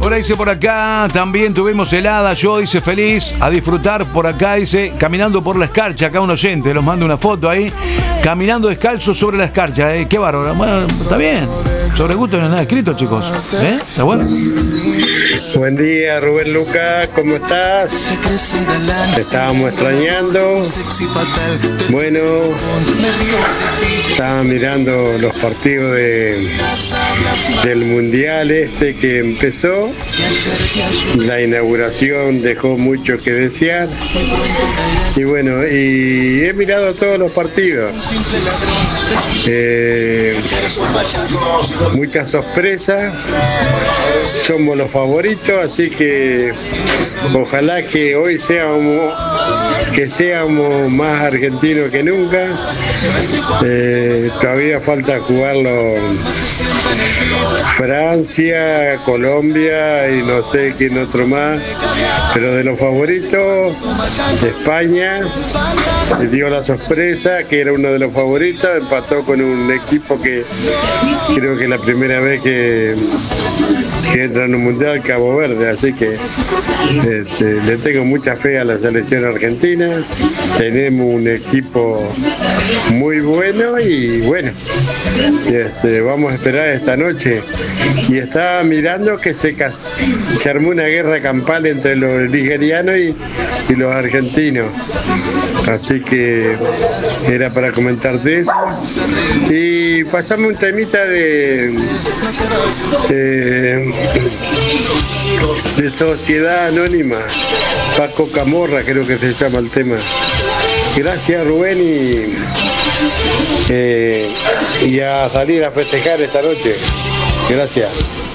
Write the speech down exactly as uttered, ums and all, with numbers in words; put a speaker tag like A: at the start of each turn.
A: Por ahí dice por acá, también tuvimos helada, yo dice feliz, a disfrutar por acá, dice, caminando por la escarcha, acá un oyente, los manda una foto ahí, caminando descalzo sobre la escarcha, eh, qué bárbaro, bueno, está bien, sobre gusto no es nada escrito, chicos, ¿eh? ¿Está bueno?
B: Buen día, Rubén Luca, ¿cómo estás? Te estábamos extrañando. Bueno, estaba mirando los partidos de, del Mundial este que empezó. La inauguración dejó mucho que desear. Y bueno, y he mirado todos los partidos. Eh, muchas sorpresas. Somos los favoritos, así que ojalá que hoy seamos que seamos más argentinos que nunca. Eh, todavía falta jugarlo Francia, Colombia y no sé quién otro más, pero de los favoritos, España dio la sorpresa que era uno de los favoritos, empató con un equipo que creo que es la primera vez que que entra en un mundial, Cabo Verde, así que este, le tengo mucha fe a la selección argentina. Tenemos un equipo muy bueno y bueno, este, vamos a esperar esta noche. Y estaba mirando que se, se armó una guerra campal entre los nigerianos y, y los argentinos, así que era para comentarte eso. Y pasamos un temita de, de de Sociedad Anónima, Paco Camorra creo que se llama el tema. Gracias, Rubén, y, eh, y a salir a festejar esta noche. Gracias.